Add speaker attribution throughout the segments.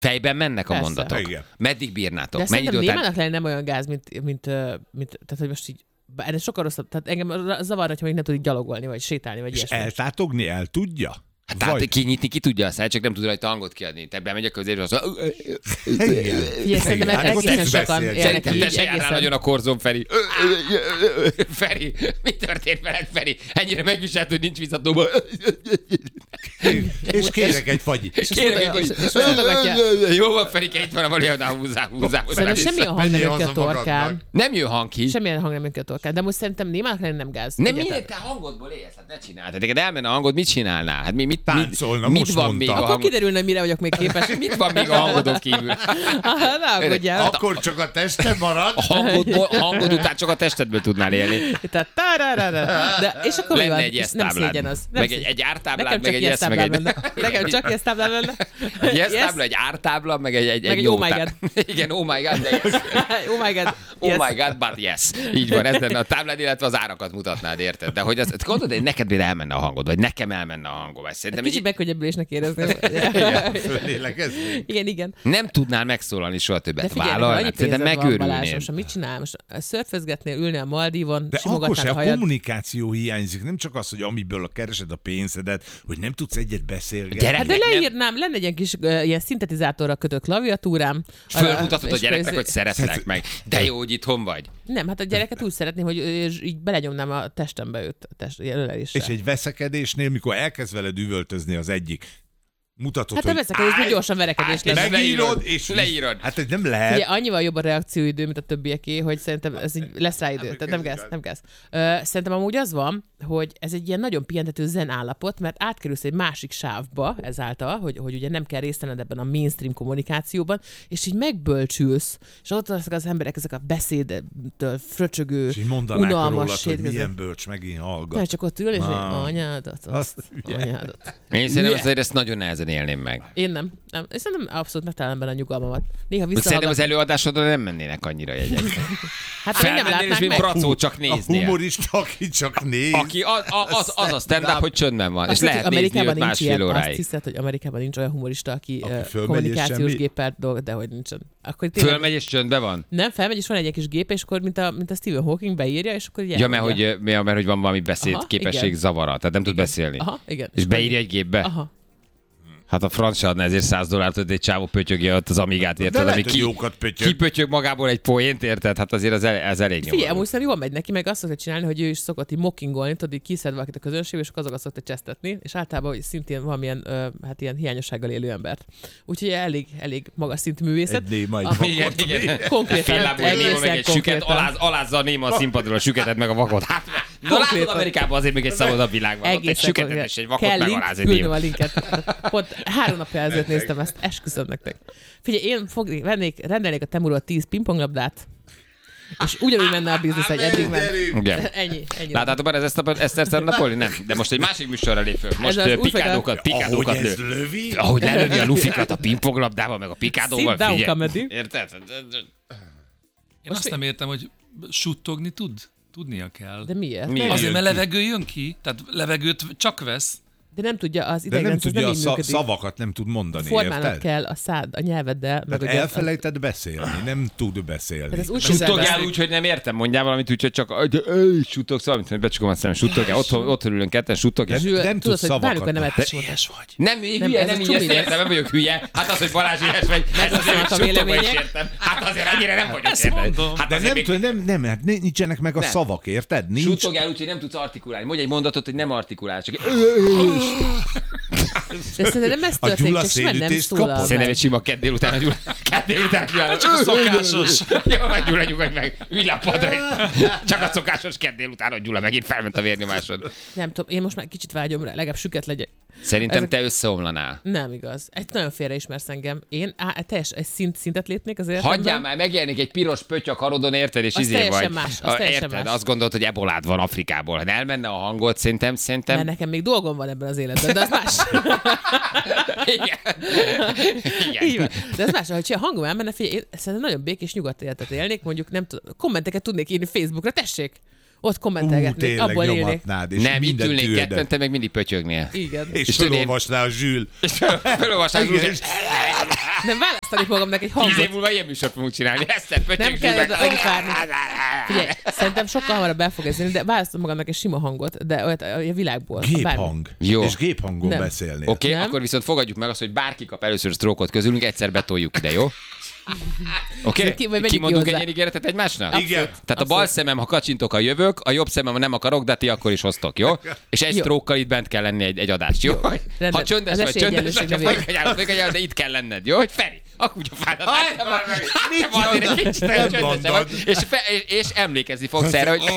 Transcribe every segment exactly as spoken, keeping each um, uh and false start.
Speaker 1: Fejben mennek a
Speaker 2: Persze.
Speaker 1: mondatok.
Speaker 3: Igen.
Speaker 1: Meddig bírnátok?
Speaker 2: De
Speaker 1: Mennyi
Speaker 2: szerintem
Speaker 1: idő után...
Speaker 2: némának lenni nem olyan gáz, mint, mint, mint, mint tehát, hogy most így, erre sokkal rosszabb. Tehát engem zavar, hogyha még nem tud így gyalogolni, vagy sétálni, vagy
Speaker 3: És
Speaker 2: ilyesmi.
Speaker 3: eltátogni el tudja?
Speaker 1: Hát tehát
Speaker 3: Vagy...
Speaker 1: kinyitni ki tudja a szájt, csak nem tud rajta hangot kiadni. Te bemegy a középre, az...
Speaker 3: Igen.
Speaker 2: Figyelj, szerintem
Speaker 3: Hát akkor
Speaker 2: egészen
Speaker 3: te
Speaker 2: sokan
Speaker 3: beszélj.
Speaker 2: élnek
Speaker 1: Szerintem te
Speaker 2: így,
Speaker 1: se járnál
Speaker 2: egészen.
Speaker 1: nagyon a korzon, Feri. Feri, mi történt veled, Feri? Ennyire megviselt, hogy nincs visszatóba.
Speaker 3: És kérek egy fagyit.
Speaker 1: Kérlek, hogy...
Speaker 2: És azt mondogatja-
Speaker 1: Jó van, Feri, itt van a valójában, húzzá, húzzá.
Speaker 2: Szerintem semmilyen hang nem
Speaker 3: Menjél
Speaker 2: jön ki a
Speaker 3: haza magadnak.
Speaker 2: torkán.
Speaker 1: Nem jön hang ki.
Speaker 2: Semmilyen hang nem jön ki a torkán. De most szerintem némának lenni nem gáz.
Speaker 1: Nem,
Speaker 2: Egyáltalán.
Speaker 1: miért te hangodból élsz? Hát ne csináltad. Neked elmenne a hangod, mit csinálnál? Hát mi, mit,
Speaker 3: Táncolna,
Speaker 1: mit,
Speaker 3: most
Speaker 1: mit van
Speaker 3: mondta.
Speaker 1: még a
Speaker 2: Akkor
Speaker 1: hangod?
Speaker 2: kiderülne, mire vagyok még képes.
Speaker 1: Mit van még a hangodon kívül?
Speaker 2: Aha, ne aggódjál.
Speaker 3: Akkor csak a testem marad.
Speaker 1: A hangodból, hangod után csak a testedből tudnál élni.
Speaker 2: Tehát tárárárá. De és akkor mi
Speaker 1: Lenne
Speaker 2: van?
Speaker 1: egy
Speaker 2: Ez nem
Speaker 1: esztáblád.
Speaker 2: szégyen az. Nem
Speaker 1: Meg egy,
Speaker 2: szégyen.
Speaker 1: egy ártáblád,
Speaker 2: Nekem
Speaker 1: meg
Speaker 2: csak
Speaker 1: egy
Speaker 2: ilyen
Speaker 1: esz, meg
Speaker 2: táblám
Speaker 1: egy...
Speaker 2: lenne. Nekem csak ilyen táblám lenne.
Speaker 1: Egy
Speaker 2: Yes.
Speaker 1: esztábla, egy ártábla, meg egy, egy,
Speaker 2: Meg
Speaker 1: egy
Speaker 2: egy
Speaker 1: jó
Speaker 2: oh my
Speaker 1: tá- Igen, oh my god, de yes.
Speaker 2: Oh my god.
Speaker 1: Oh
Speaker 2: Yes.
Speaker 1: my god, but yes. Így van, ez lenne a táblád, illetve az árakat mutatnád, érted? De hogy az, gondolod, hogy neked például elmenne a hangod, vagy nekem elmenne a hangom. Ezt szerintem
Speaker 2: Kicsit
Speaker 1: így
Speaker 2: megkönnyebbülésnek érezném.
Speaker 3: Fölélekezni.
Speaker 2: Igen, igen.
Speaker 1: nem tudnál megszólalni soha
Speaker 2: De
Speaker 1: többet.
Speaker 2: figyelj,
Speaker 1: Vállalnád,
Speaker 2: annyi
Speaker 1: szerintem
Speaker 2: pénzed van,
Speaker 1: megőrülnél.
Speaker 2: Balázs, most mit csinál? Most szörfözgetnél, ülnél a Maldívon,
Speaker 3: De akkor
Speaker 2: simogatnád
Speaker 3: se
Speaker 2: a
Speaker 3: a
Speaker 2: hajad.
Speaker 3: kommunikáció hiányzik, nem csak az, hogy amiből keresed a pénzedet, hogy nem tudsz egyet beszélgetni.
Speaker 1: Gyere-
Speaker 2: Hát de
Speaker 1: Nem.
Speaker 2: leírnám, lenne egy ilyen kis uh, ilyen szintetizátorra kötött klaviatúrám.
Speaker 1: Fölmutatod a
Speaker 2: És
Speaker 1: gyereknek,
Speaker 2: közé-
Speaker 1: hogy szeretlek meg. De jó, hogy itthon vagy.
Speaker 2: Nem, hát a gyereket úgy szeretném, hogy ő- így belenyomnám a testembe őt, a test, jelölésre.
Speaker 3: És egy veszekedésnél, mikor elkezd veled üvöltözni az egyik, mutatod,
Speaker 2: Hát a
Speaker 3: hogy
Speaker 2: veszekedés még gyorsan verekedés lesz.
Speaker 3: megírod, és
Speaker 1: leírod.
Speaker 3: Hát ez nem lehet.
Speaker 2: Ugye annyival jobb a reakcióidő, mint a többieké, hogy szerintem ez így lesz rá idő. Tehát nem gáz, nem gáz. Ö, szerintem amúgy az van, hogy ez egy ilyen nagyon pihentető zen állapot, mert átkerülsz egy másik sávba ezáltal, hogy, hogy ugye nem kell részt venned ebben a mainstream kommunikációban, és így megbölcsülsz, és ott lesznek az emberek ezek a beszédtől fröcsögő,
Speaker 3: És így mondanák rólad,
Speaker 2: unalmas
Speaker 3: hogy
Speaker 2: sétkező.
Speaker 3: milyen bölcs, megint
Speaker 2: Nem,
Speaker 3: hallgat.
Speaker 2: csak ott ül, és
Speaker 3: Ah.
Speaker 2: hogy anyádat, azt,
Speaker 3: Azt ugye.
Speaker 2: anyádat.
Speaker 1: Én szerintem azért ezt nagyon nehezen élném meg.
Speaker 2: Én nem. nem. Én szerintem abszolút megtalálom benne a nyugalmamat. Néha
Speaker 1: Szerintem
Speaker 2: visszahallgatom.
Speaker 1: az előadásodra nem mennének annyira jegyek.
Speaker 2: Hát még nem
Speaker 1: Felmennél, és
Speaker 2: látnák
Speaker 1: mint
Speaker 2: meg.
Speaker 1: Bracó csak
Speaker 3: A
Speaker 1: néznél.
Speaker 3: humorista, aki csak néz.
Speaker 1: Aki az, az, az a stand-up, hogy csöndben van. És
Speaker 2: Azt, hogy
Speaker 1: lehet nézni
Speaker 2: Amerikában
Speaker 1: őt
Speaker 2: nincs
Speaker 1: másfél
Speaker 2: ilyen, azt
Speaker 1: óráig.
Speaker 2: hiszed, hogy Amerikában nincs olyan humorista, aki,
Speaker 3: Aki
Speaker 2: uh,
Speaker 3: fölmegy,
Speaker 2: kommunikációs
Speaker 3: és semmi?
Speaker 2: géppel dolg, de hogy nincsen. Akkor tényleg,
Speaker 1: Fölmegy és csöndben van?
Speaker 2: Nem, felmegy, és van egy ilyen kis gép, és akkor, mint a, mint a Stephen Hawking beírja, és akkor
Speaker 1: Ja, mert hogy, ja, mert hogy van valami beszédképesség
Speaker 2: igen.
Speaker 1: zavara, tehát nem tud beszélni.
Speaker 2: Aha, igen.
Speaker 1: És beírja egy gépbe?
Speaker 2: Aha.
Speaker 1: Hát a franc se adna ezért száz dollárt, hogy egy csávó pötyögje ott az Amigát, érted?
Speaker 3: lehet,
Speaker 1: Ami
Speaker 3: hogy
Speaker 1: ki,
Speaker 3: jókat pötyög.
Speaker 1: kipötyög magából egy poént, érted? Hát azért az, el, ez elég
Speaker 2: Figyelj,
Speaker 1: nyomorú.
Speaker 2: amúgy szerintem jól megy neki, meg azt szokta csinálni, hogy ő is szokott így mockingolni, tudod, így kiszed valakit a közönségbe, és akkor azokat szokta csesztetni, és általában hogy szintén valamilyen, ö, hát ilyen hiányossággal élő embert. Úgyhogy elég, elég magas szintű művészet.
Speaker 3: Egy néma, egy
Speaker 2: Aha.
Speaker 1: Igen, igen.
Speaker 2: Konkrétan,
Speaker 1: Féllábú néma, meg
Speaker 2: egészen
Speaker 1: egy süket,
Speaker 2: konkrétan.
Speaker 1: aláz, alázza a néma a színpadról a süketet, meg a vakot. Hát, na
Speaker 2: Konkrétan.
Speaker 1: látod, Amerikában azért még egy szabadabb világ van. Ott egy
Speaker 2: Egészen
Speaker 1: süketet
Speaker 2: konkrét.
Speaker 1: és egy vakot
Speaker 2: Kell
Speaker 1: megaláz egy
Speaker 2: link, küldöm
Speaker 1: néma.
Speaker 2: a linket. Pont három napja ezelőtt néztem ezt, esküszöm nektek. Figyelj, én fog, vennék, rendelnék a Temurról tíz pingponglabdát, és ugyanúgy menne a biznisz, hogy eddig ment.
Speaker 1: Igen.
Speaker 2: Ennyi, ennyi.
Speaker 1: Láttátok már ez ezt a Eszter Napoli? Nem. De most egy másik műsorra lép föl. Most
Speaker 2: Ez az
Speaker 1: ö,
Speaker 2: újfajta-
Speaker 1: pikádókat,
Speaker 3: Ahogy
Speaker 1: pikádókat
Speaker 3: ez
Speaker 1: lő.
Speaker 3: lövi,
Speaker 1: Ahogy lelövi a lufikat a pingponglabdával, meg a pikádóval.
Speaker 2: Sit down,
Speaker 1: Figyelj.
Speaker 2: comedy.
Speaker 1: Érted?
Speaker 4: Én azt nem értem, hogy suttogni tud? Tudnia kell.
Speaker 2: De miért?
Speaker 1: Miért?
Speaker 2: Nem,
Speaker 4: Azért, mert levegő jön ki, tehát levegőt csak vesz.
Speaker 2: de nem tudja, az
Speaker 3: de nem
Speaker 2: idegrendszer
Speaker 3: tudja,
Speaker 2: nem
Speaker 3: a
Speaker 2: így
Speaker 3: sza-
Speaker 2: működik.
Speaker 3: szavakat nem tud mondani,
Speaker 2: Formálnod
Speaker 3: érted?
Speaker 2: kell a szád, a nyelveddel. Meg
Speaker 3: Tehát
Speaker 2: ugye-
Speaker 3: elfelejtett beszélni, nem tud beszélni.
Speaker 2: Tehát ez úgy kezel
Speaker 1: Suttogjál
Speaker 2: be.
Speaker 1: úgy, hogy nem értem, mondjál valamit úgy, hogy csak suttogsz valamit, hogy becsukom a szemem, suttogjál, otthon, otthon ülünk ketten, suttogjál.
Speaker 3: Nem-
Speaker 2: Zsül,
Speaker 3: nem
Speaker 2: tudod,
Speaker 3: tud
Speaker 2: hogy várjuk a
Speaker 3: szavakat.
Speaker 2: nevetés
Speaker 3: De
Speaker 2: volt.
Speaker 4: Éhes vagy.
Speaker 1: Nem,
Speaker 2: Nem,
Speaker 1: hülye,
Speaker 2: ez
Speaker 1: nem
Speaker 2: a
Speaker 1: így
Speaker 2: csumi
Speaker 1: ezt
Speaker 2: lesz.
Speaker 1: értem, nem vagyok hülye. Hát az, hogy Balázs éhes vagy, ez azért, hogy
Speaker 2: a
Speaker 1: suttogva is
Speaker 2: véleménye.
Speaker 1: értem. Hát azért annyira nem vagyok
Speaker 4: Ezt
Speaker 1: érted.
Speaker 4: mondom.
Speaker 1: Hát
Speaker 3: De
Speaker 1: azért
Speaker 3: nem,
Speaker 1: még
Speaker 3: tud, nem, nem, hát nincsenek meg a
Speaker 1: Nem.
Speaker 3: szavak, érted? Nincs.
Speaker 1: suttogjál úgy, hogy nem tudsz artikulálni. Mondj egy mondatot, hogy nem artikulálsz, csak
Speaker 2: De szerintem nem ez
Speaker 3: A
Speaker 2: történik,
Speaker 3: Gyula
Speaker 2: csak simán nem
Speaker 3: szédítést
Speaker 2: szólal
Speaker 3: kapod?
Speaker 1: Szerintem
Speaker 2: meg.
Speaker 1: egy sima kedd délután a Gyula. Kedd délután Gyula.
Speaker 4: Csak a szokásos.
Speaker 1: Jó, vagy Gyula, nyugodj meg. Ülj le a padra. Csak a szokásos kedd délután, hogy Gyula megint felment a vérnyomásod.
Speaker 2: Nem tudom, én most már kicsit vágyom rá, legalább süket legyek.
Speaker 1: Szerintem
Speaker 2: Ezek-
Speaker 1: te összeomlanál.
Speaker 2: Nem igaz. Egy nagyon félreismersz engem. Én á, teljes, egy szint, szintet lépnék az
Speaker 1: Hagyjál
Speaker 2: életemben.
Speaker 1: már, megjelenik egy piros pötty a karodon, érted, és
Speaker 2: Az
Speaker 1: izé
Speaker 2: teljesen
Speaker 1: vagy.
Speaker 2: más, az
Speaker 1: A-
Speaker 2: teljesen
Speaker 1: érted,
Speaker 2: más.
Speaker 1: azt gondolod, hogy ebolád van Afrikából. Ha elmenne a hangod, szerintem, szerintem...
Speaker 2: Mert nekem még dolgom van ebben az életben, de az más.
Speaker 1: Igen. Igen.
Speaker 2: Így van. De ez más, hogyha a hangom elmenne, figyelj, én szerintem nagyon békés, nyugodt életet élnék, mondjuk nem tudom, kommenteket tudnék írni Facebookra, tessék! Ott
Speaker 3: Ú,
Speaker 2: kommentelgetnék,
Speaker 3: tényleg
Speaker 2: abból élnék.
Speaker 3: nyomatnád, és
Speaker 1: Nem, itt
Speaker 3: minden
Speaker 1: ülnénk
Speaker 3: tűrd.
Speaker 1: ketten, te meg mindig pötyögnél.
Speaker 2: Igen.
Speaker 3: És,
Speaker 1: És
Speaker 3: és
Speaker 1: tudod,
Speaker 3: felolvasná a Zsül.
Speaker 1: Felolvasás,
Speaker 3: Igen.
Speaker 2: Nem választanék magamnak egy
Speaker 1: tíz év
Speaker 2: hangot.
Speaker 1: múlva ilyen műsort fogunk csinálni. Eszter, pötyög,
Speaker 2: Nem kell
Speaker 1: zsűl,
Speaker 2: annyit várni. Figyelj, szerintem sokkal hamarabb el fog ez jönni, de választom magamnak egy sima hangot, de olyat a világból. bármi.
Speaker 3: Géphang.
Speaker 1: Jó.
Speaker 3: És géphangon
Speaker 2: Nem.
Speaker 3: beszélnél.
Speaker 1: Oké, okay,
Speaker 2: Nem?
Speaker 1: akkor viszont fogadjuk meg azt, hogy bárki kap először sztrókot közülünk, egyszer betoljuk ide, jó? Oké?
Speaker 2: Ki- vagy
Speaker 1: Okay?
Speaker 2: menjünk
Speaker 1: Kimondunk
Speaker 2: ki
Speaker 1: egy
Speaker 2: hozzá.
Speaker 1: ilyen ígéretet egymásnak?
Speaker 3: Igen.
Speaker 1: Tehát a bal szemem, ha kacsintok, a jövök, a jobb szemem, ha nem akarok, de ti akkor is hoztok, jó? És egy
Speaker 2: Jó.
Speaker 1: sztrókkal itt bent kell lenni egy, egy adást, jó? Ha
Speaker 2: Rendben.
Speaker 1: csöndes
Speaker 2: Az
Speaker 1: vagy, csöndes
Speaker 2: esélyegyenlőség
Speaker 1: vagy, ha
Speaker 2: nevében.
Speaker 1: fölkegyálod, fölkegyálod, de itt kell lenned, jó? Hogy Feri, akkor a fádat.
Speaker 3: Nincs
Speaker 1: Hát,
Speaker 3: nem mondod.
Speaker 1: és, fe- és, és emlékezni fogsz erre, hogy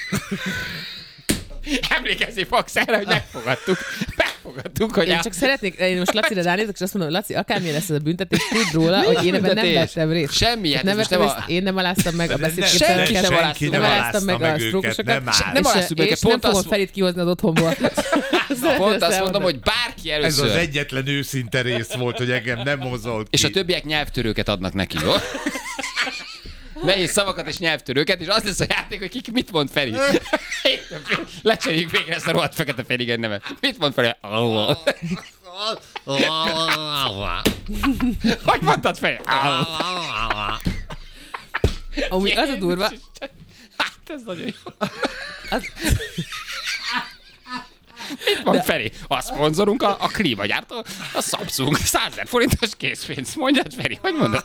Speaker 1: emlékezni fogsz erre, hogy megfogadtuk. Megfogadtuk, hogy
Speaker 2: Én
Speaker 1: a...
Speaker 2: csak szeretnék, én most Lacira ránézek, és azt mondom, Laci, akármilyen lesz ez a büntetés, tudd róla, hogy én ebben nem
Speaker 1: büntetés?
Speaker 2: vettem részt.
Speaker 1: Semmi, hát
Speaker 2: nem
Speaker 1: ez most
Speaker 2: vettem
Speaker 1: nem
Speaker 2: részt,
Speaker 1: a-
Speaker 2: én nem aláztam meg a
Speaker 1: senki
Speaker 2: beszédképteleneket,
Speaker 1: sem alázta
Speaker 2: nem
Speaker 1: meg.
Speaker 2: aláztam meg a
Speaker 3: őket,
Speaker 2: sztrókosokat,
Speaker 3: nem áll.
Speaker 1: Nem
Speaker 2: és,
Speaker 1: aláztuk őket,
Speaker 2: és nem
Speaker 1: pont
Speaker 2: fogom
Speaker 1: azt-
Speaker 2: Ferit kihozni az otthonból.
Speaker 1: Pont azt mondom, hogy bárki
Speaker 3: Ez
Speaker 1: először...
Speaker 3: az egyetlen őszinte rész volt, hogy engem nem mozolt ki.
Speaker 1: És a többiek nyelvtörőket adnak neki, jó? Nehéz szavakat és nyelvtörőket, és az lesz a játék, hogy kik mit mond Feri. Lecseréljük végre ezt a rohadt fekete Ferigen nevet. Mit mond Feri? Hogy mondtad Feri?
Speaker 2: Amúgy az a durva,
Speaker 1: Hát ez nagyon jó.
Speaker 2: az,
Speaker 1: Mit mond Feri? A szponzorunk a, a klímagyártó, a Samsung. százezer forintos készpénz. Mondjad Feri, hogy mondod?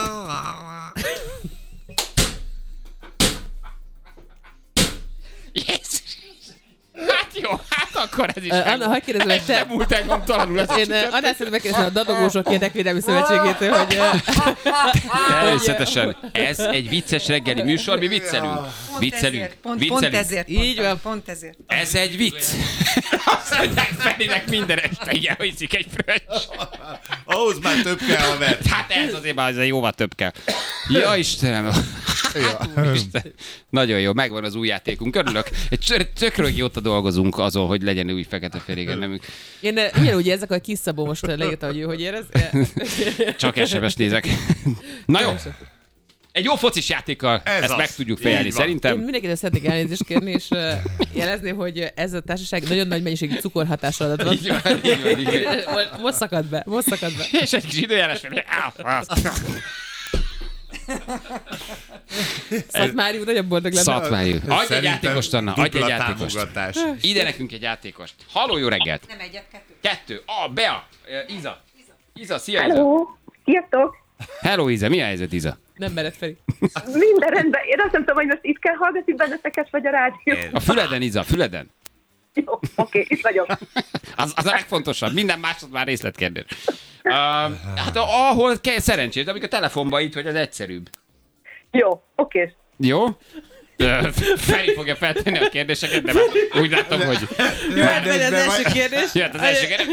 Speaker 1: Jézus! Hát jó, hát akkor ez is
Speaker 2: Ö, Anna,
Speaker 1: megvan.
Speaker 2: hagyj kérdezem, hogy
Speaker 1: Ez
Speaker 2: te-
Speaker 1: nem múlt el nyomtalanul ez a
Speaker 2: én
Speaker 1: csütörtök.
Speaker 2: Adás szerint megkérdezem a Dadogósok Érdekvédelmi Szövetségétől, hogy ö,
Speaker 1: Természetesen. Ez egy vicces reggeli műsor, mi viccelünk. Viccelünk.
Speaker 5: Ezért, pont,
Speaker 1: Viccelünk.
Speaker 5: pont ezért.
Speaker 2: Így
Speaker 5: mondtam,
Speaker 2: van.
Speaker 5: Pont ezért.
Speaker 1: Ez egy vicc. Azt mondják Ferinek minden este igen, hogy iszik egy fröccs.
Speaker 3: Ahhoz már több kell, haver.
Speaker 1: Hát ez azért már azért jóval több kell. Ja Istenem. Hát, Úristen. Nagyon jó, megvan az új játékunk. Örülök. Egy csör- tök rögjóta dolgozunk azon, hogy legyen új fekete Ferigen nemünk.
Speaker 2: én ö, ugyanúgy érzek, hogy Kis Szabó most leírta, hogy ő hogy érez.
Speaker 1: Csak es em es nézek. Na jó. Egy jó focis játékkal
Speaker 3: Ez
Speaker 1: ezt
Speaker 3: az.
Speaker 1: meg tudjuk
Speaker 3: Így
Speaker 1: fejelni
Speaker 3: van.
Speaker 2: Én
Speaker 1: szerintem.
Speaker 2: mindenkitől szeretnék elnézést kérni, és uh, jelezni, hogy ez a társaság nagyon nagy mennyiségű cukorhatásra adott van.
Speaker 1: Így van, így van, így van.
Speaker 2: Most- Most szakad be, most szakad be.
Speaker 1: És egy kis időjárás.
Speaker 2: Szatmári úr nagyobb boldog lenne.
Speaker 1: Szatmári. Adj egy
Speaker 3: Szerintem
Speaker 1: játékost, Anna, adj egy
Speaker 3: dupla
Speaker 1: játékost.
Speaker 3: támogatás.
Speaker 1: Ide nekünk egy játékost. Halló, jó reggelt.
Speaker 5: Nem egyet, kettő.
Speaker 1: Kettő. A, Bea. Ö, Iza. Iza, szia Iza.
Speaker 6: Hello, sziasztok!
Speaker 1: Hello, Iza. Mi a helyzet, Iza?
Speaker 2: Nem mered Feri.
Speaker 6: Minden rendben. Én azt nem tudom, hogy most itt kell hallgatni benneteket, vagy a rádió.
Speaker 1: A füleden, Iza, füleden.
Speaker 6: Jó, oké, itt vagyok.
Speaker 1: Az, az a legfontosabb. Minden másod már részletkérdés. Uh, hát ahol kell szerencsés, de amíg a telefonban itt, hogy az egyszerűbb.
Speaker 6: Jó, oké.
Speaker 1: Jó? Ö, Feri fogja feltenni a kérdéseket, de már úgy látom, hogy
Speaker 2: Jöhet megy az első kérdés.
Speaker 1: jött az első kérdés.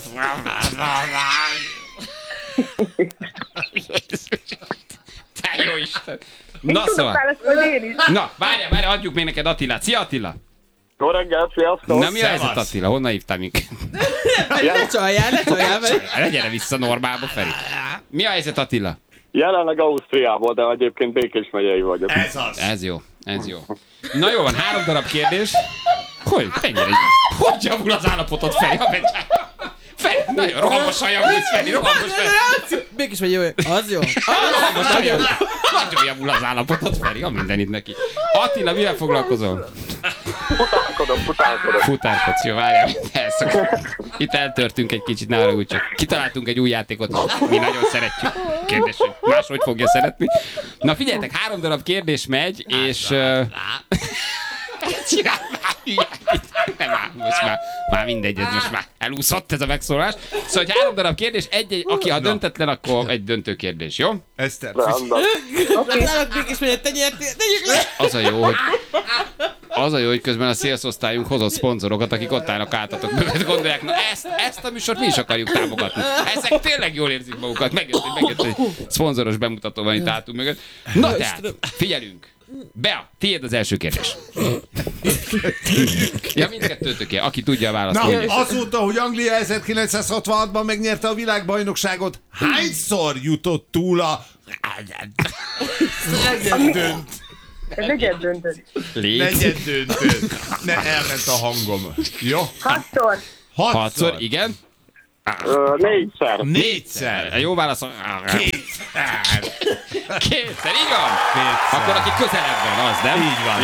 Speaker 1: Te jó Isten! Na
Speaker 6: Tudok
Speaker 1: szóval,
Speaker 6: válaszolni én is.
Speaker 1: na várjál, várjál, adjuk még neked Attilát. Szia Attila!
Speaker 7: Jó reggelt, sziasztok!
Speaker 1: Na mi a helyzet Attila? Honnan hívtál minket?
Speaker 2: Ne csaljál, ne csaljál vele.
Speaker 1: Ne gyere vissza normálba, Feri. Mi a helyzet Attila?
Speaker 7: Jelenleg Ausztriában, de egyébként Békés megyei vagyok.
Speaker 3: Ez az.
Speaker 1: Ez jó, ez jó. Na jó van, három darab kérdés. Hogy? Mennyire? Hogy javul az állapotod, Feri? Ha megy. Feri, nagyon rohamosan javulsz, Feri, rohamosan.
Speaker 2: Mégis vagy jó. Az jó.
Speaker 1: Rohamosan javul. Nagyon javul az állapotod, Feri, ha mindenit neki. Attila, mivel foglalkozol?
Speaker 7: Futálkodok, futálkodok.
Speaker 1: Futárkodsz, jó, várjál. Elszok. Itt eltörtünk egy kicsit, ne haragudj csak. Kitaláltunk egy új játékot, mi nagyon szeretjük. Kérdés, hogy máshogy fogja szeretni. Na figyeljetek, három darab kérdés megy, és... Uh... Csinál már hülyét. Nem áll, most már, már mindegy, ez most már elúszott ez a megszólás. Szóval, hogy három darab kérdés, egy-egy, aki ha döntetlen, akkor egy döntő kérdés, jó?
Speaker 3: Eszter,
Speaker 7: Rendben.
Speaker 2: Nálad Békés megyet, te nyertél, tegyük le.
Speaker 1: Az a jó, hogy az a jó, hogy közben a szélszosztályunk hozott szponzorokat, akik ott állnak átatok mögött, gondolják, na ezt, ezt a műsort mi is akarjuk támogatni. Ezek tényleg jól érzik magukat. Megjött, hogy megjött, hogy szponzoros bemutató van itt átunk mögött. Na tehát, figyelünk. Bea, tiéd az első kérdés. Ja, mindkettőtöké, aki tudja a választ. mondja.
Speaker 3: Na, azóta, hogy Anglia ezerkilencszázhatvanhatban megnyerte a világbajnokságot, hányszor jutott túl a... dönt?
Speaker 6: Negyed döntő.
Speaker 1: Légy.
Speaker 3: Negyed döntő. Ne, elment a hangom. Jó?
Speaker 6: Hatszor.
Speaker 3: Hatszor.
Speaker 1: Hatszor, igen.
Speaker 7: Ö, négyszer.
Speaker 3: Négyszer.
Speaker 1: Jó válasz.
Speaker 3: Kétszer.
Speaker 1: Kétszer, igaz?
Speaker 3: Kétszer.
Speaker 1: Akkor aki közelebb van, az, nem?
Speaker 3: Így van.
Speaker 1: Jó.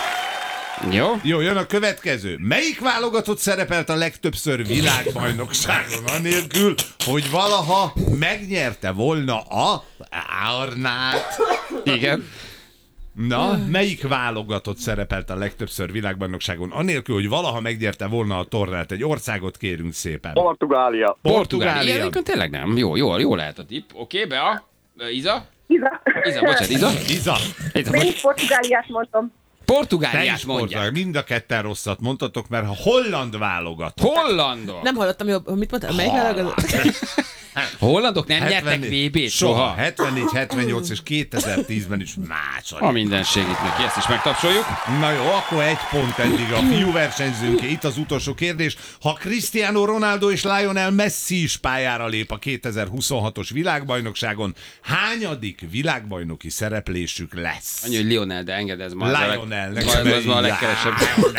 Speaker 1: Jó.
Speaker 3: Jó, jön a következő. Melyik válogatott szerepelt a legtöbbször világbajnokságon anélkül, hogy valaha megnyerte volna a Arnát?
Speaker 1: Igen.
Speaker 3: Na, melyik válogatott szerepelt a legtöbbször világbajnokságon anélkül, hogy valaha megnyerte volna a tornát? Egy országot kérünk szépen.
Speaker 7: Portugália.
Speaker 1: Portugália. Igen, tényleg nem. Jó, jó, jó lehet a tipp. Oké, okay, Bea. Iza?
Speaker 6: Iza.
Speaker 1: Iza, bocsánat, Iza.
Speaker 3: Iza.
Speaker 1: Iza,
Speaker 6: Én
Speaker 1: bocs.
Speaker 6: is Portugáliát mondtam.
Speaker 3: Te
Speaker 1: Portugáliát
Speaker 3: is
Speaker 1: mondják.
Speaker 3: Portugál. Mind a ketten rosszat mondtatok, mert a holland válogatott.
Speaker 1: Hollandok.
Speaker 2: Nem hallottam jobb, mit mondtál? Melyik válogatott?
Speaker 1: Hollandok nem nyertek vé bét soha.
Speaker 3: hetvennégy, hetvennyolc és kétezer-tízben is második.
Speaker 1: A mindenségét neki, ezt is megtapsoljuk.
Speaker 3: Na jó, akkor egy pont eddig a fiú versenyzőnké. Itt az utolsó kérdés. Ha Cristiano Ronaldo és Lionel Messi is pályára lép a kétezer-huszonhatos világbajnokságon, hányadik világbajnoki szereplésük lesz?
Speaker 1: Annyi, hogy Lionel, de engedd, ez ma az a leg-
Speaker 3: Lionelnek.
Speaker 1: ma- ez ma a legkevesebb.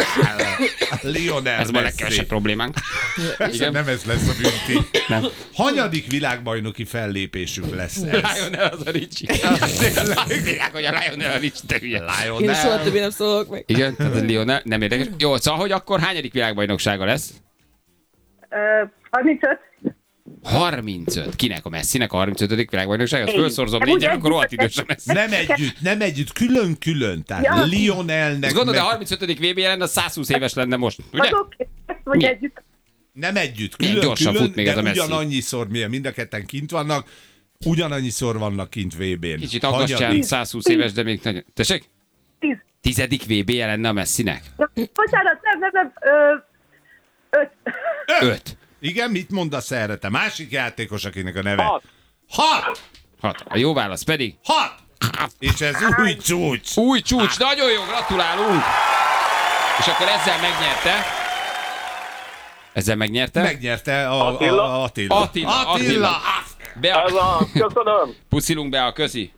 Speaker 3: Lionel
Speaker 1: Ez ma a
Speaker 3: Messi.
Speaker 1: legkevesebb problémák.
Speaker 3: Igen. Nem ez lesz a bünti.
Speaker 1: Nem.
Speaker 3: Hanyadik világbajnoki fellépésük lesz ez?
Speaker 1: Lionel az a Ricsi. Tényleg, hogy a Lionel a Ricsi, te hülye.
Speaker 2: Én soha többé nem szólok meg.
Speaker 1: Igen, tehát a Lionel nem érdekes. Jó, szóval, hogy akkor hányadik világbajnoksága lesz?
Speaker 6: Ö, harmincöt.
Speaker 1: harmincöt. Kinek? A Messinek a harmincötödik világbajnoksága? Azt
Speaker 6: Én.
Speaker 1: felszorzom
Speaker 6: Nem,
Speaker 1: négyen,
Speaker 6: ugye
Speaker 1: akkor rohadt
Speaker 6: együtt-
Speaker 1: idősen lesz.
Speaker 3: Nem együtt, nem együtt, külön-külön. Tehát
Speaker 6: Ja.
Speaker 3: Lionelnek...
Speaker 1: Azt gondolod,
Speaker 3: meg-
Speaker 1: a harmincötödik vé bé lenne, az százhúsz éves lenne most, ugye?
Speaker 6: Az oké, ezt vagy
Speaker 1: Mi?
Speaker 6: együtt.
Speaker 3: Nem együtt,
Speaker 1: Milyen gyorsan
Speaker 3: külön-külön,
Speaker 1: fut még
Speaker 3: de
Speaker 1: ez a Messi.
Speaker 3: ugyanannyiszor, milyen mind a ketten kint vannak, ugyanannyiszor vannak kint vé bén.
Speaker 1: Kicsit aggastyán, százhúsz éves, de még nagyon... Tessék?
Speaker 6: Tíz.
Speaker 1: Tizedik vé bé lenne a Messinek?
Speaker 6: Bocsánat, nem, nem, nem. Ö, öt.
Speaker 1: Öt.
Speaker 3: Igen, mit mondasz erre? Te másik játékos, akinek a neve?
Speaker 7: Hat.
Speaker 3: Hat!
Speaker 1: Hat. A jó válasz pedig?
Speaker 3: Hat! És ez új csúcs.
Speaker 1: Új csúcs, nagyon jó, gratulálunk! És akkor ezzel megnyerte. Ezzel megnyerte?
Speaker 3: Megnyerte a,
Speaker 7: Attila?
Speaker 3: a, a Attila.
Speaker 1: Attila, Attila.
Speaker 3: Attila.
Speaker 1: Be a...
Speaker 7: Ez a... Köszönöm.
Speaker 1: Puszilunk be a közi.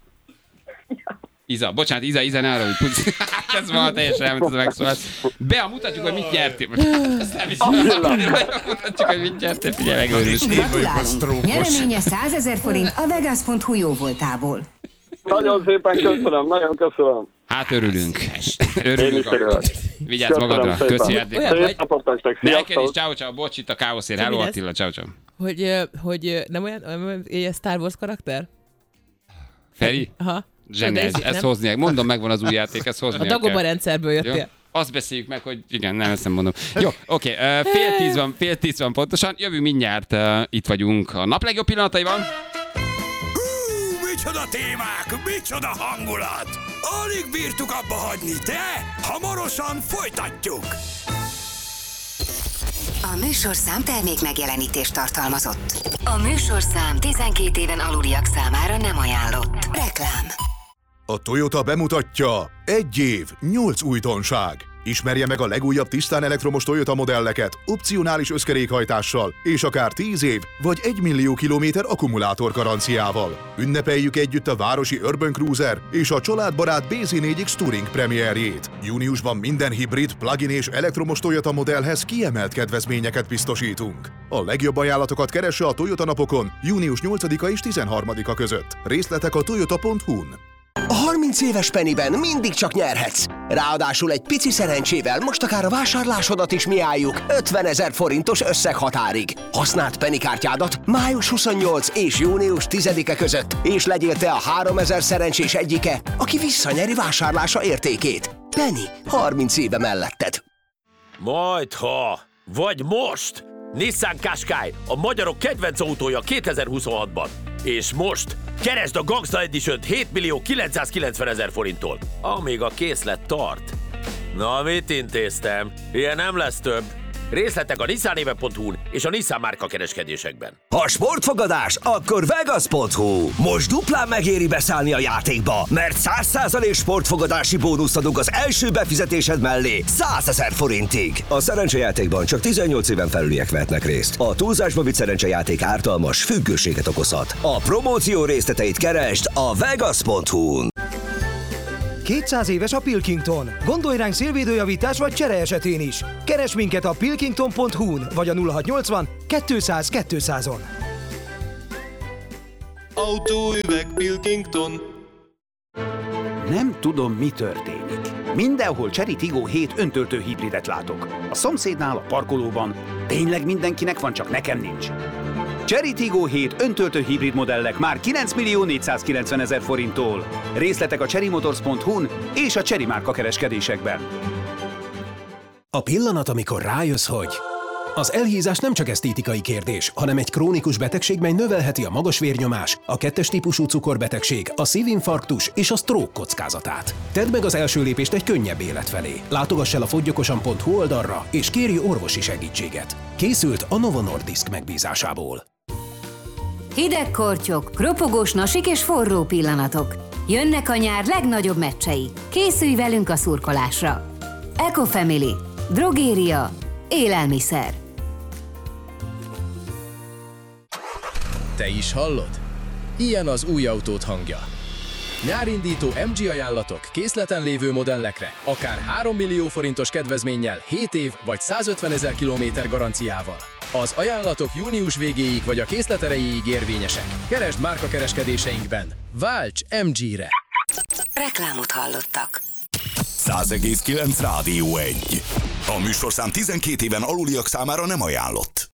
Speaker 1: Iza, bocsánat, Iza, Iza, ne arra, hogy puci. Ez van teljesen elment ez a megszólás. Bea, mutatjuk, hogy mit nyertél. Ezt nem hiszem. Mutatjuk, hogy mit nyertél. Figyelj, megőrülsz.
Speaker 5: Gratulálunk! Nyereménye százezer forint a Vegas pont hu jó voltából.
Speaker 7: Nagyon szépen köszönöm, nagyon köszönöm.
Speaker 1: Hát örülünk.
Speaker 7: Én
Speaker 1: Örülünk.
Speaker 7: is örülök.
Speaker 1: Vigyázz
Speaker 7: Köszönöm
Speaker 1: magadra.
Speaker 7: szépen.
Speaker 1: Köszi játék.
Speaker 2: Olyan vagy-
Speaker 7: Szép napot nektek,
Speaker 1: Neked is,
Speaker 7: sziasztok!
Speaker 1: ciao, ciao, bocs, itt a káoszér. Hello
Speaker 2: Vigyázz.
Speaker 1: Attila, ciao, ciao.
Speaker 2: Hogy, ö, hogy ö, nem olyan, olyan ilyen Star Wars karakter?
Speaker 1: Feri?
Speaker 2: Aha.
Speaker 1: Zseniális,
Speaker 2: De ez-
Speaker 1: ezt
Speaker 2: nem?
Speaker 1: hoznia. Mondom, megvan az új játék, ezt
Speaker 2: A
Speaker 1: hoznia
Speaker 2: Dagobah
Speaker 1: kell.
Speaker 2: rendszerből
Speaker 1: Jó?
Speaker 2: jöttél.
Speaker 1: Azt beszéljük meg, hogy igen, nem, ezt nem mondom. Jó, oké, okay, uh, fél tíz van, fél tíz van pontosan, jövünk mindjárt, uh, itt vagyunk a nap legjobb pillanataiban.
Speaker 8: Hú, micsoda témák, micsoda hangulat! Alig bírtuk abba hagyni, de hamarosan folytatjuk!
Speaker 5: A műsorszám termék megjelenítést tartalmazott. A műsorszám tizenkét éven aluliak számára nem ajánlott. Reklám.
Speaker 9: A Toyota bemutatja egy év, nyolc újdonság. Ismerje meg a legújabb tisztán elektromos Toyota modelleket, opcionális összkerékhajtással, és akár tíz év vagy egy millió kilométer akkumulátor garanciával. Ünnepeljük együtt a városi Urban Cruiser és a családbarát bé zé négy X Touring premierjét. Júniusban minden hibrid, plug-in és elektromos Toyota modellhez kiemelt kedvezményeket biztosítunk. A legjobb ajánlatokat keresse a Toyota napokon június nyolcadika és tizenharmadika között. Részletek a toyota pont hu-n.
Speaker 10: A harminc éves Pennyben mindig csak nyerhetsz. Ráadásul egy pici szerencsével most akár a vásárlásodat is mi álljuk ötvenezer forintos összeghatárig. Használd Penny kártyádat május huszonnyolcadika és június tizedike között, és legyél te a háromezer szerencsés egyike, aki visszanyeri vásárlása értékét. Penny, harminc éve melletted.
Speaker 8: Majdha, vagy most! Nissan Qashqai, a magyarok kedvenc autója kétezer-huszonhatban. És most keresd a Gangsta Edition-t hét millió kilencszázkilencvenezer forinttól, amíg a készlet tart. Na, mit intéztem? Ilyen nem lesz több. Részletek a nissanéve pont hu-n és a Nissan márka kereskedésekben.
Speaker 10: Ha sportfogadás, akkor Vegas pont hu. Most duplán megéri beszállni a játékba, mert száz százalék sportfogadási bónuszt adunk az első befizetésed mellé százezer forintig. A szerencsejátékban csak tizennyolc éven felüliek vehetnek részt. A túlzásba vitt szerencsejáték ártalmas, függőséget okozhat. A promóció részleteit keresd a Vegas pont hu-n.
Speaker 11: kétszáz éves a Pilkington. Gondolj ránk szélvédőjavítás vagy csere esetén is. Keresd minket a pilkington pont hu-n vagy a nulla hatszáznyolcvan kétszáz kétszázon.
Speaker 12: Autóüveg Pilkington.
Speaker 13: Nem tudom, mi történik. Mindenhol Chery Tiggo hét öntöltő hibridet látok. A szomszédnál, a parkolóban. Tényleg mindenkinek van, csak nekem nincs. Chery Tiggo hét öntöltő hibrid modellek már kilenc millió négyszázkilencven ezer forinttól. Részletek a chery motors pont hu-n és a Chery márka kereskedésekben.
Speaker 10: A pillanat, amikor rájössz, hogy az elhízás nem csak esztétikai kérdés, hanem egy krónikus betegség, mely növelheti a magas vérnyomás, a kettes típusú cukorbetegség, a szívinfarktus és a stroke kockázatát. Tedd meg az első lépést egy könnyebb élet felé. Látogass el a foggyokosan pont hu oldalra, és kérj orvosi segítséget. Készült a Novo Nordisk megbízásából.
Speaker 5: Hideg kortyok, ropogós nasik és forró pillanatok. Jönnek a nyár legnagyobb meccsei. Készülj velünk a szurkolásra. Ecofamily. Drogéria. Élelmiszer.
Speaker 14: Te is hallod? Ilyen az új autód hangja. Nyárindító em gé ajánlatok készleten lévő modellekre, akár három millió forintos kedvezménnyel, hét év vagy százötvenezer kilométer garanciával. Az ajánlatok június végéig vagy a készlet erejéig érvényesek. Keresd márkakereskedéseinkben. Válts em gére!
Speaker 5: Reklámot hallottak.
Speaker 15: száz egész kilenc Rádió egy. A műsorszám tizenkét éven aluliak számára nem ajánlott.